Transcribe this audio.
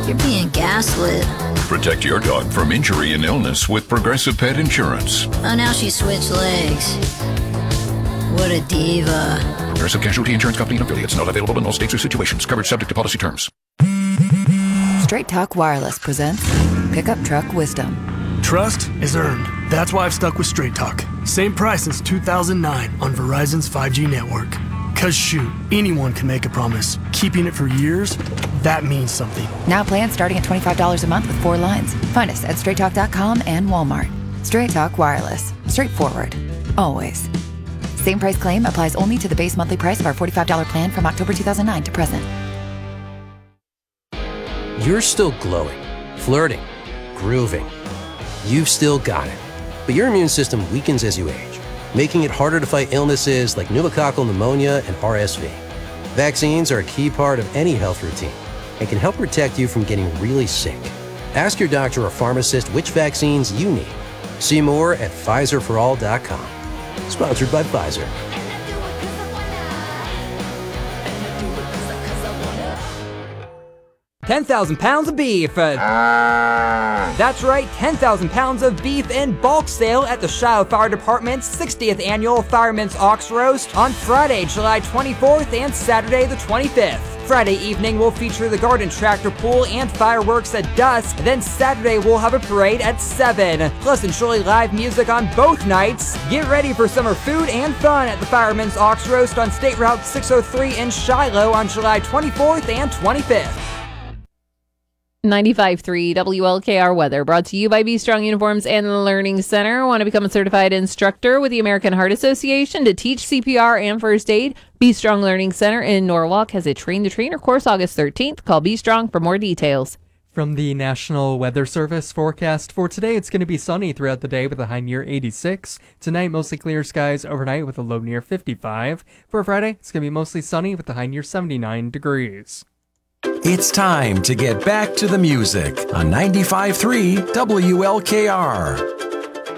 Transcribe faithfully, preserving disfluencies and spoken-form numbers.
You're being gaslit. Protect your dog from injury and illness with Progressive Pet Insurance. Oh, now she switched legs. What a diva. Progressive Casualty Insurance Company and affiliates. Not available in all states or situations. Coverage subject to policy terms. Straight Talk Wireless presents Pickup Truck Wisdom. Trust is earned. That's why I've stuck with Straight Talk. Same price since two thousand nine on Verizon's five G network. Cause shoot, anyone can make a promise. Keeping it for years, that means something. Now plans starting at twenty-five dollars a month with four lines. Find us at straight talk dot com and Walmart. Straight Talk Wireless. Straightforward. Always. Same price claim applies only to the base monthly price of our forty-five dollars plan from October two thousand nine to present. You're still glowing, flirting, grooving. You've still got it. But your immune system weakens as you age, making it harder to fight illnesses like pneumococcal pneumonia and R S V. Vaccines are a key part of any health routine and can help protect you from getting really sick. Ask your doctor or pharmacist which vaccines you need. See more at Pfizer for all dot com. Sponsored by Pfizer. ten thousand pounds of beef. Uh, that's right, ten thousand pounds of beef in bulk sale at the Shiloh Fire Department's sixtieth Annual Fireman's Ox Roast on Friday, July twenty-fourth and Saturday the twenty-fifth. Friday evening will feature the garden tractor pull and fireworks at dusk. Then Saturday we'll have a parade at seven. Plus enjoy live music on both nights. Get ready for summer food and fun at the Fireman's Ox Roast on State Route six oh three in Shiloh on July twenty-fourth and twenty-fifth. ninety-five point three W L K R weather brought to you by Be Strong Uniforms and the Learning Center. Want to become a certified instructor with the American Heart Association to teach C P R and first aid? Be Strong Learning Center in Norwalk has a Train the Trainer course August thirteenth. Call Be Strong for more details. From the National Weather Service forecast for today, it's going to be sunny throughout the day with a high near eighty-six. Tonight, mostly clear skies overnight with a low near fifty-five. For Friday, it's going to be mostly sunny with a high near seventy-nine degrees. It's time to get back to the music on ninety-five point three W L K R.